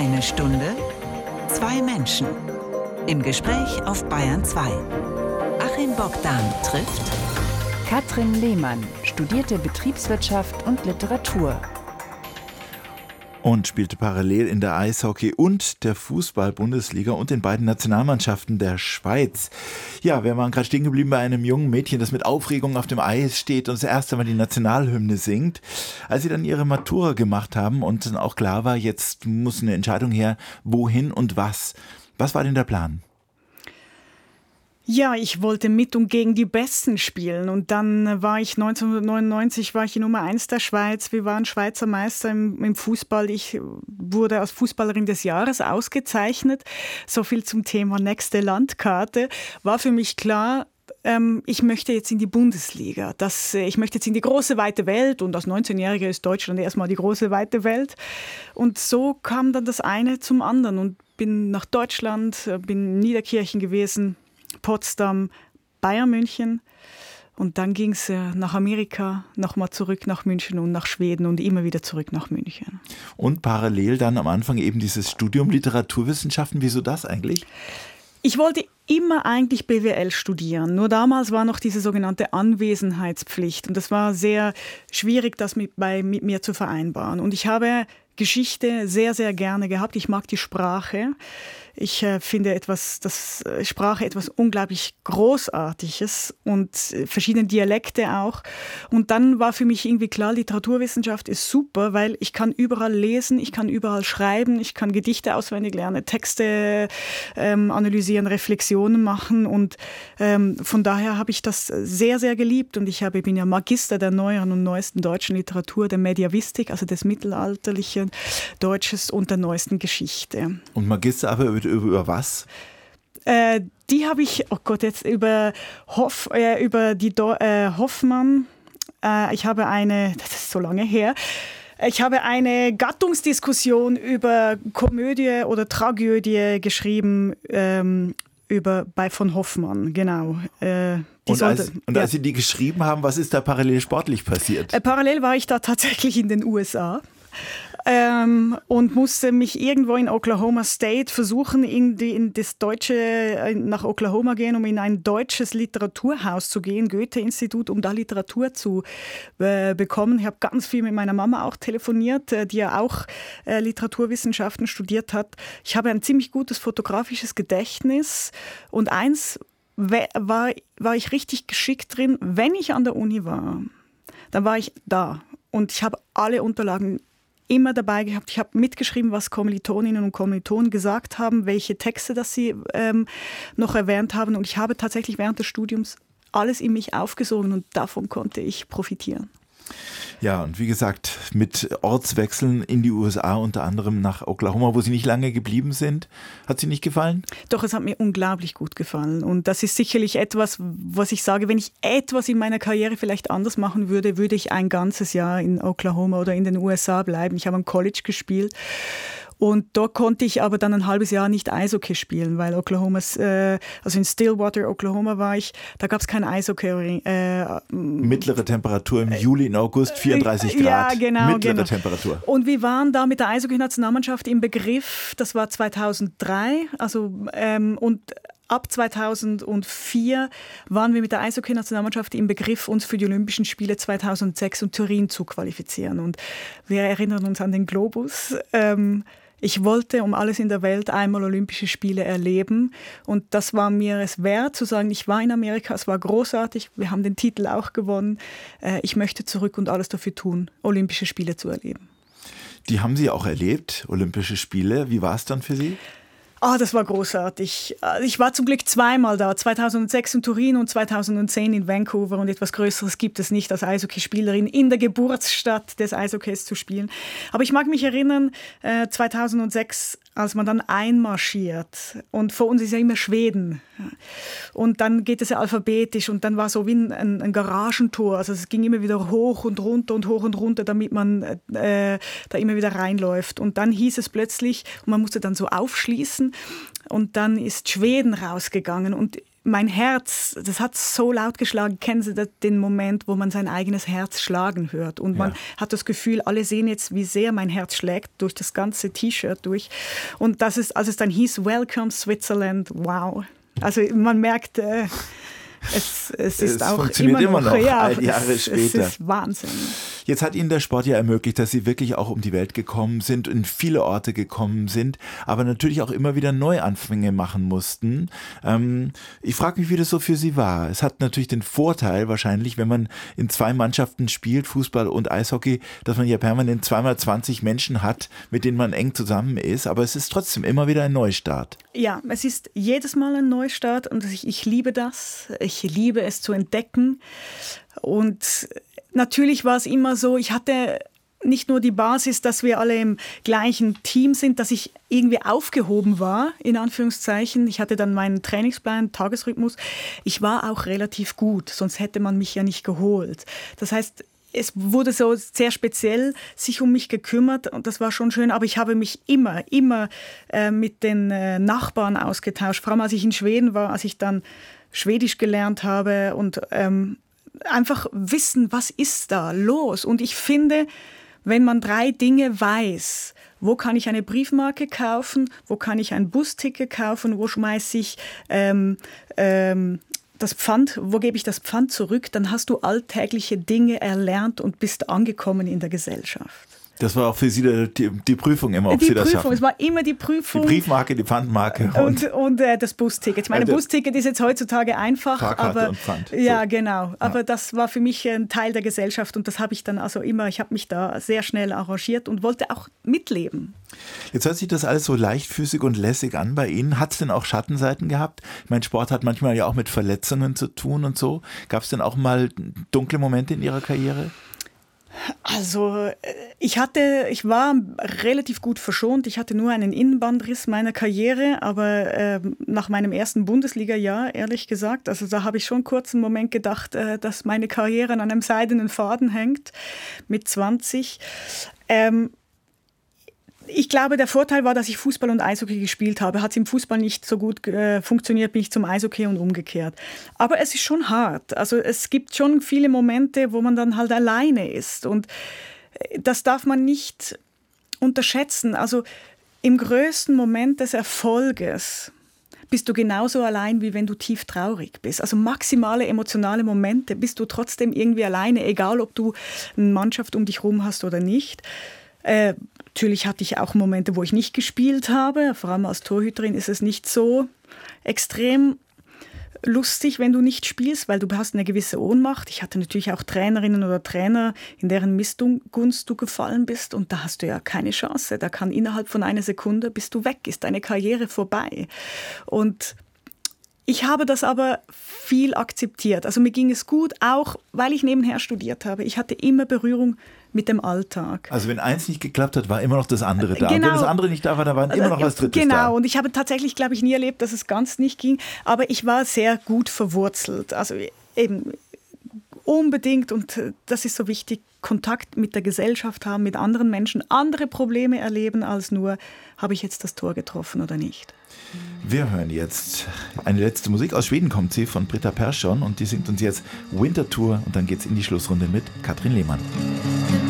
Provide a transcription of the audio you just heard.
Eine Stunde, zwei Menschen. Im Gespräch auf Bayern 2. Achim Bogdan trifft Katrin Lehmann, studierte Betriebswirtschaft und Literatur. Und spielte parallel in der Eishockey- und der Fußball-Bundesliga und den beiden Nationalmannschaften der Schweiz. Ja, wir waren gerade stehen geblieben bei einem jungen Mädchen, das mit Aufregung auf dem Eis steht und das erste Mal die Nationalhymne singt. Als sie dann ihre Matura gemacht haben und dann auch klar war, jetzt muss eine Entscheidung her, wohin und was. Was war denn der Plan? Ja, ich wollte mit und gegen die Besten spielen und dann war ich 1999 die Nummer 1 der Schweiz. Wir waren Schweizer Meister im Fußball. Ich wurde als Fußballerin des Jahres ausgezeichnet. So viel zum Thema nächste Landkarte. War für mich klar, ich möchte jetzt in die Bundesliga. Ich möchte jetzt in die große, weite Welt und als 19-Jährige ist Deutschland erstmal die große, weite Welt. Und so kam dann das eine zum anderen und bin nach Deutschland, bin in Niederkirchen gewesen, Potsdam, Bayern München und dann ging es nach Amerika, nochmal zurück nach München und nach Schweden und immer wieder zurück nach München. Und parallel dann am Anfang eben dieses Studium Literaturwissenschaften. Wieso das eigentlich? Ich wollte immer eigentlich BWL studieren, nur damals war noch diese sogenannte Anwesenheitspflicht und das war sehr schwierig, das mit mir zu vereinbaren. Und ich habe Geschichte sehr, sehr gerne gehabt. Ich mag die Sprache. Ich finde Sprache etwas unglaublich Großartiges und verschiedene Dialekte auch. Und dann war für mich irgendwie klar, Literaturwissenschaft ist super, weil ich kann überall lesen, ich kann überall schreiben, ich kann Gedichte auswendig lernen, Texte analysieren, Reflexionen machen und von daher habe ich das sehr, sehr geliebt und ich bin ja Magister der neueren und neuesten deutschen Literatur, der Mediavistik, also des mittelalterlichen Deutsches und der neuesten Geschichte. Und Magister aber über was? Die habe ich, über Hoffmann. Ich habe das ist so lange her, ich habe eine Gattungsdiskussion über Komödie oder Tragödie geschrieben, von Hoffmann, genau. Als Sie die geschrieben haben, was ist da parallel sportlich passiert? Parallel war ich da tatsächlich in den USA. Und musste mich irgendwo in Oklahoma State versuchen, nach Oklahoma gehen, um in ein deutsches Literaturhaus zu gehen, Goethe-Institut, um da Literatur zu bekommen. Ich habe ganz viel mit meiner Mama auch telefoniert, die ja auch Literaturwissenschaften studiert hat. Ich habe ein ziemlich gutes fotografisches Gedächtnis und eins war ich richtig geschickt drin, wenn ich an der Uni war, dann war ich da und ich habe alle Unterlagen immer dabei gehabt. Ich habe mitgeschrieben, was Kommilitoninnen und Kommilitonen gesagt haben, welche Texte das sie noch erwähnt haben. Und ich habe tatsächlich während des Studiums alles in mich aufgesogen und davon konnte ich profitieren. Ja, und wie gesagt, mit Ortswechseln in die USA, unter anderem nach Oklahoma, wo Sie nicht lange geblieben sind. Hat Sie nicht gefallen? Doch, es hat mir unglaublich gut gefallen. Und das ist sicherlich etwas, was ich sage, wenn ich etwas in meiner Karriere vielleicht anders machen würde, würde ich ein ganzes Jahr in Oklahoma oder in den USA bleiben. Ich habe am College gespielt. Und dort konnte ich aber dann ein halbes Jahr nicht Eishockey spielen, weil also in Stillwater, Oklahoma war ich, da gab es kein Eishockey. Mittlere Temperatur im Juli, in August 34 Grad. Ja, genau. Mittlere Temperatur. Und wir waren da mit der Eishockey-Nationalmannschaft im Begriff, das war 2003, und ab 2004 waren wir mit der Eishockey-Nationalmannschaft im Begriff, uns für die Olympischen Spiele 2006 in Turin zu qualifizieren. Und wir erinnern uns an den Globus. Ich wollte um alles in der Welt einmal Olympische Spiele erleben und das war mir es wert, zu sagen, ich war in Amerika, es war großartig, wir haben den Titel auch gewonnen. Ich möchte zurück und alles dafür tun, Olympische Spiele zu erleben. Die haben Sie auch erlebt, Olympische Spiele. Wie war es dann für Sie? Das war großartig. Ich war zum Glück zweimal da, 2006 in Turin und 2010 in Vancouver und etwas Größeres gibt es nicht, als Eishockeyspielerin in der Geburtsstadt des Eishockeys zu spielen. Aber ich mag mich erinnern, 2006, als man dann einmarschiert und vor uns ist ja immer Schweden und dann geht es ja alphabetisch und dann war so wie ein Garagentor, also es ging immer wieder hoch und runter, damit man da immer wieder reinläuft und dann hieß es plötzlich, und man musste dann so aufschließen und dann ist Schweden rausgegangen und mein Herz, das hat so laut geschlagen. Kennen Sie den Moment, wo man sein eigenes Herz schlagen hört? Und man hat das Gefühl, alle sehen jetzt, wie sehr mein Herz schlägt durch das ganze T-Shirt durch. Und das ist, als es dann hieß, Welcome Switzerland, wow. Also man merkt, es ist auch funktioniert immer noch all die Jahre später. Es ist Wahnsinn. Jetzt hat Ihnen der Sport ja ermöglicht, dass Sie wirklich auch um die Welt gekommen sind, in viele Orte gekommen sind, aber natürlich auch immer wieder Neuanfänge machen mussten. Ich frage mich, wie das so für Sie war. Es hat natürlich den Vorteil wahrscheinlich, wenn man in 2 Mannschaften spielt, Fußball und Eishockey, dass man ja permanent 2x20 Menschen hat, mit denen man eng zusammen ist, aber es ist trotzdem immer wieder ein Neustart. Ja, es ist jedes Mal ein Neustart und ich liebe das. Ich liebe es zu entdecken. Und natürlich war es immer so, ich hatte nicht nur die Basis, dass wir alle im gleichen Team sind, dass ich irgendwie aufgehoben war, in Anführungszeichen. Ich hatte dann meinen Trainingsplan, Tagesrhythmus. Ich war auch relativ gut, sonst hätte man mich ja nicht geholt. Das heißt, es wurde so sehr speziell sich um mich gekümmert und das war schon schön, aber ich habe mich immer mit den Nachbarn ausgetauscht, vor allem als ich in Schweden war, als ich dann Schwedisch gelernt habe und einfach wissen, was ist da los? Und ich finde, wenn man 3 Dinge weiß, wo kann ich eine Briefmarke kaufen, wo kann ich ein Busticket kaufen, wo schmeiße ich das Pfand, wo gebe ich das Pfand zurück, dann hast du alltägliche Dinge erlernt und bist angekommen in der Gesellschaft. Das war auch für Sie die Prüfung immer, ob Sie das schaffen. Es war immer die Prüfung. Die Briefmarke, die Pfandmarke. Und das Busticket. Ich meine, Busticket ist jetzt heutzutage einfach. Fahrkarte aber, und Pfand. Ja, genau. Aber das war für mich ein Teil der Gesellschaft und das habe ich dann also immer, ich habe mich da sehr schnell arrangiert und wollte auch mitleben. Jetzt hört sich das alles so leichtfüßig und lässig an bei Ihnen. Hat es denn auch Schattenseiten gehabt? Ich meine, Sport hat manchmal ja auch mit Verletzungen zu tun und so. Gab es denn auch mal dunkle Momente in Ihrer Karriere? Also ich war relativ gut verschont. Ich hatte nur einen Innenbandriss meiner Karriere, aber nach meinem ersten Bundesliga-Jahr, ehrlich gesagt, also da habe ich schon kurz einen Moment gedacht, dass meine Karriere an einem seidenen Faden hängt mit 20. Ich glaube, der Vorteil war, dass ich Fußball und Eishockey gespielt habe. Hat es im Fußball nicht so gut funktioniert, bin ich zum Eishockey und umgekehrt. Aber es ist schon hart. Also es gibt schon viele Momente, wo man dann halt alleine ist. Und das darf man nicht unterschätzen. Also im größten Moment des Erfolges bist du genauso allein, wie wenn du tief traurig bist. Also maximale emotionale Momente bist du trotzdem irgendwie alleine, egal ob du eine Mannschaft um dich herum hast oder nicht. Natürlich hatte ich auch Momente, wo ich nicht gespielt habe. Vor allem als Torhüterin ist es nicht so extrem lustig, wenn du nicht spielst, weil du hast eine gewisse Ohnmacht. Ich hatte natürlich auch Trainerinnen oder Trainer, in deren Missgunst du gefallen bist und da hast du ja keine Chance. Da kann innerhalb von einer Sekunde bist du weg, ist deine Karriere vorbei. Und ich habe das aber viel akzeptiert. Also mir ging es gut, auch weil ich nebenher studiert habe. Ich hatte immer Berührung mit dem Alltag. Also wenn eins nicht geklappt hat, war immer noch das andere da. Genau. Und wenn das andere nicht da war, da war immer noch was Drittes da. Genau, und ich habe tatsächlich, glaube ich, nie erlebt, dass es ganz nicht ging. Aber ich war sehr gut verwurzelt. Also eben unbedingt, und das ist so wichtig, Kontakt mit der Gesellschaft haben, mit anderen Menschen, andere Probleme erleben als nur, habe ich jetzt das Tor getroffen oder nicht. Wir hören jetzt eine letzte Musik. Aus Schweden kommt sie, von Britta Persson, und die singt uns jetzt Winter Tour und dann geht's in die Schlussrunde mit Katrin Lehmann.